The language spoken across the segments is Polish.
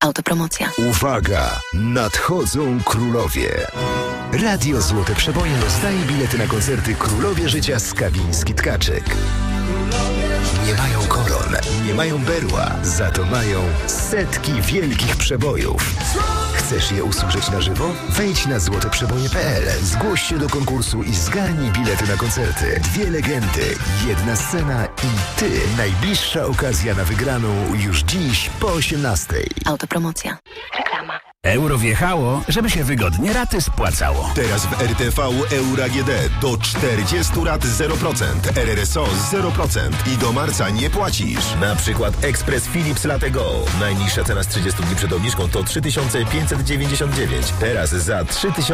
Autopromocja. Uwaga! Nadchodzą królowie. Radio Złote Przeboje rozdaje bilety na koncerty Królowie Życia Skawiński-Tkaczyk. Nie mają koron, nie mają berła, za to mają setki wielkich przebojów. Chcesz je usłyszeć na żywo? Wejdź na złoteprzeboje.pl, zgłoś się do konkursu i zgarnij bilety na koncerty. 2 legendy, 1 scena i ty. Najbliższa okazja na wygraną już dziś po 18:00. Autopromocja. Reklama. Euro wjechało, żeby się wygodnie raty spłacało. Teraz w RTV Euro AGD do 40 rat 0%, RRSO 0% i do marca nie płacisz. Na przykład Express Philips Latte Go. Najniższa cena z 30 dni przed obniżką to 3599. Teraz za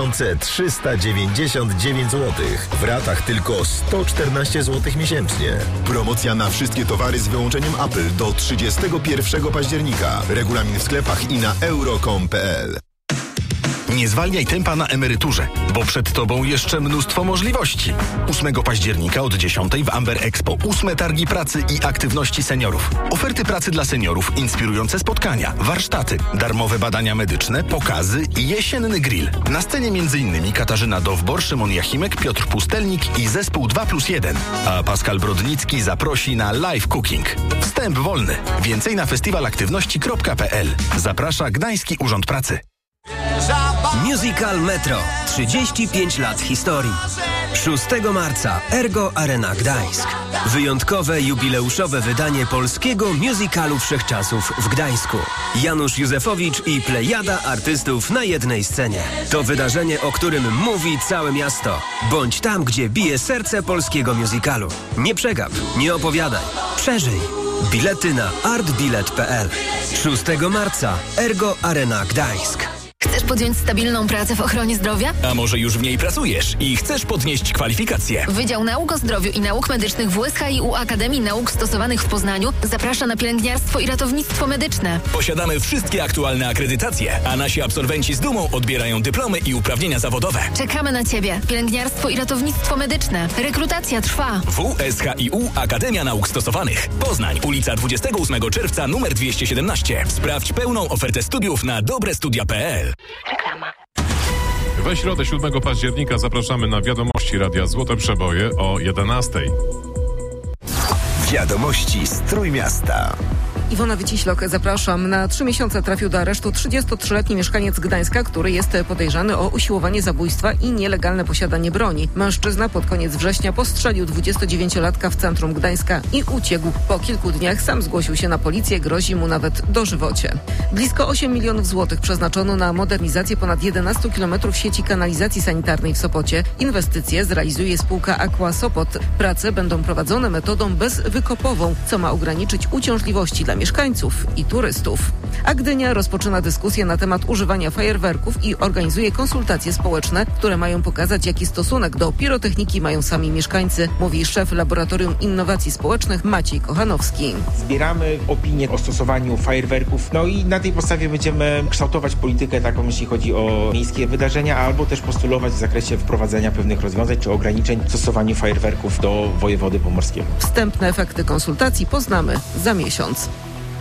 3399 zł. W ratach tylko 114 zł miesięcznie. Promocja na wszystkie towary z wyłączeniem Apple do 31 października. Regulamin w sklepach i na euro.com.pl. Nie zwalniaj tempa na emeryturze, bo przed Tobą jeszcze mnóstwo możliwości. 8 października od 10:00 w Amber Expo 8 targi pracy i aktywności seniorów. Oferty pracy dla seniorów, inspirujące spotkania, warsztaty, darmowe badania medyczne, pokazy i jesienny grill. Na scenie m.in. Katarzyna Dowbor, Szymon Jachimek, Piotr Pustelnik i zespół 2+1. A Pascal Brodnicki zaprosi na live cooking. Wstęp wolny. Więcej na festiwalaktywności.pl. Zaprasza Gdański Urząd Pracy. Musical Metro. 35 lat historii. 6 marca Ergo Arena Gdańsk. Wyjątkowe, jubileuszowe wydanie polskiego musicalu wszechczasów w Gdańsku. Janusz Józefowicz i plejada artystów na jednej scenie. To wydarzenie, o którym mówi całe miasto. Bądź tam, gdzie bije serce polskiego musicalu. Nie przegap, nie opowiadaj. Przeżyj. Bilety na artbilet.pl. 6 marca Ergo Arena Gdańsk. Chcesz podjąć stabilną pracę w ochronie zdrowia? A może już w niej pracujesz i chcesz podnieść kwalifikacje? Wydział Nauk o Zdrowiu i Nauk Medycznych w USHiU Akademii Nauk Stosowanych w Poznaniu zaprasza na pielęgniarstwo i ratownictwo medyczne. Posiadamy wszystkie aktualne akredytacje, a nasi absolwenci z dumą odbierają dyplomy i uprawnienia zawodowe. Czekamy na Ciebie. Pielęgniarstwo i ratownictwo medyczne. Rekrutacja trwa. WSHiU Akademia Nauk Stosowanych. Poznań, ulica 28 czerwca, numer 217. Sprawdź pełną ofertę studiów na dobrestudia.pl. Reklama. We środę 7 października zapraszamy na Wiadomości Radia Złote Przeboje o 11:00. Wiadomości z Trójmiasta. Iwona Wyciślok, zapraszam. Na 3 miesiące trafił do aresztu 33-letni mieszkaniec Gdańska, który jest podejrzany o usiłowanie zabójstwa i nielegalne posiadanie broni. Mężczyzna pod koniec września postrzelił 29-latka w centrum Gdańska i uciekł. Po kilku dniach sam zgłosił się na policję, grozi mu nawet dożywocie. Blisko 8 milionów złotych przeznaczono na modernizację ponad 11 kilometrów sieci kanalizacji sanitarnej w Sopocie. Inwestycje zrealizuje spółka Aqua Sopot. Prace będą prowadzone metodą bezwykopową, co ma ograniczyć uciążliwości dla mieszkańców i turystów. A Gdynia rozpoczyna dyskusję na temat używania fajerwerków i organizuje konsultacje społeczne, które mają pokazać, jaki stosunek do pirotechniki mają sami mieszkańcy, mówi szef Laboratorium Innowacji Społecznych Maciej Kochanowski. Zbieramy opinie o stosowaniu fajerwerków, no i na tej podstawie będziemy kształtować politykę taką, jeśli chodzi o miejskie wydarzenia, albo też postulować w zakresie wprowadzenia pewnych rozwiązań czy ograniczeń w stosowaniu fajerwerków do wojewody pomorskiego. Wstępne efekty konsultacji poznamy za miesiąc.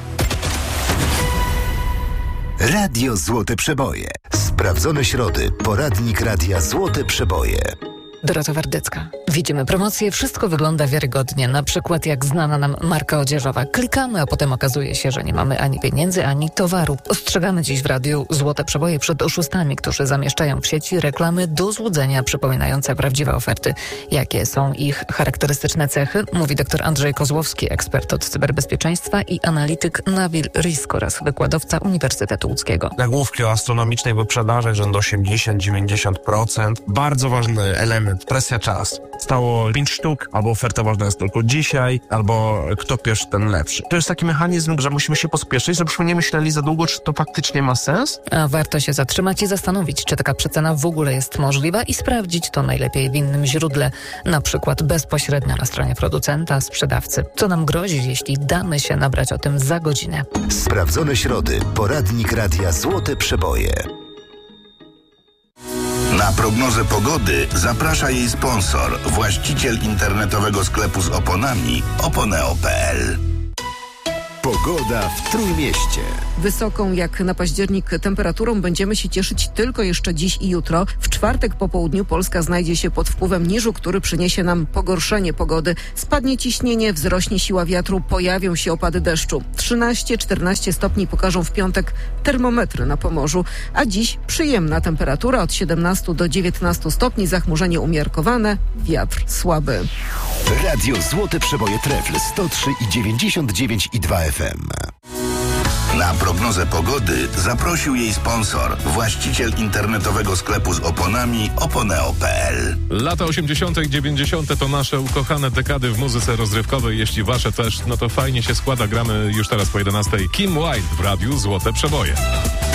Radio Złote Przeboje. Sprawdzone środy. Poradnik Radia Złote Przeboje. Dorota Wardecka. Widzimy promocję, wszystko wygląda wiarygodnie. Na przykład jak znana nam marka odzieżowa. Klikamy, a potem okazuje się, że nie mamy ani pieniędzy, ani towaru. Ostrzegamy dziś w radiu Złote Przeboje przed oszustami, którzy zamieszczają w sieci reklamy do złudzenia przypominające prawdziwe oferty. Jakie są ich charakterystyczne cechy? Mówi dr Andrzej Kozłowski, ekspert od cyberbezpieczeństwa i analityk Nabil Risk oraz wykładowca Uniwersytetu Łódzkiego. Nagłówki o astronomicznej wyprzedaży rzędu 80-90%. Bardzo ważny element. Presja czas. Stało 5 sztuk, albo oferta ważna jest tylko dzisiaj, albo kto pierwszy, ten lepszy. To jest taki mechanizm, że musimy się pospieszyć, żebyśmy nie myśleli za długo, czy to faktycznie ma sens. A warto się zatrzymać i zastanowić, czy taka przecena w ogóle jest możliwa i sprawdzić to najlepiej w innym źródle, na przykład bezpośrednio na stronie producenta, sprzedawcy. Co nam grozi, jeśli damy się nabrać o tym za godzinę? Sprawdzone środy. Poradnik Radia Złote Przeboje. Na prognozę pogody zaprasza jej sponsor, właściciel internetowego sklepu z oponami Oponeo.pl. Pogoda w Trójmieście. Wysoką jak na październik temperaturą będziemy się cieszyć tylko jeszcze dziś i jutro. W czwartek po południu Polska znajdzie się pod wpływem niżu, który przyniesie nam pogorszenie pogody. Spadnie ciśnienie, wzrośnie siła wiatru, pojawią się opady deszczu. 13-14 stopni pokażą w piątek termometry na Pomorzu, a dziś przyjemna temperatura od 17 do 19 stopni, zachmurzenie umiarkowane, wiatr słaby. Radio Złote Przeboje Trefl 103,99,2 FM. Na prognozę pogody zaprosił jej sponsor, właściciel internetowego sklepu z oponami oponeo.pl. Lata 80. i 90. to nasze ukochane dekady w muzyce rozrywkowej. Jeśli wasze też, no to fajnie się składa. Gramy już teraz po 11. Kim Wilde w Radiu Złote Przeboje.